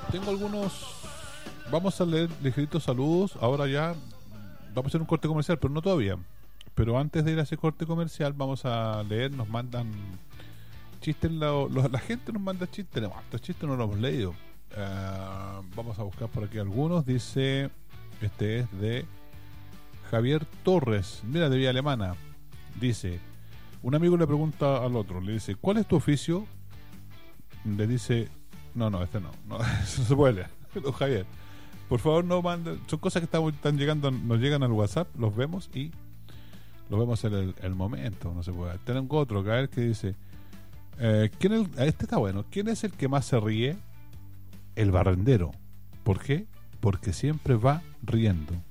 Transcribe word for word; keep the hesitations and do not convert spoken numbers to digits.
tengo algunos. Vamos a leer ligeritos saludos. Ahora ya vamos a hacer un corte comercial, pero no todavía. Pero antes de ir a ese corte comercial, vamos a leer. Nos mandan chistes. Lo, lo, la gente nos manda chistes. Tenemos hartos chistes, no los hemos leído. Uh, vamos a buscar por aquí algunos. Dice: este es de Javier Torres, mira, de Vía Alemana. Dice: un amigo le pregunta al otro, le dice: ¿cuál es tu oficio? Le dice: no, no, este no, no, eso no se puede leer. Don Javier, por favor no manden, son cosas que están, están llegando, nos llegan al WhatsApp, los vemos y los vemos en el, el momento, no se puede. Tengo otro, a ver, que dice: eh, ¿quién es el, este está bueno, ¿quién es el que más se ríe? El barrendero. ¿Por qué? Porque siempre va riendo.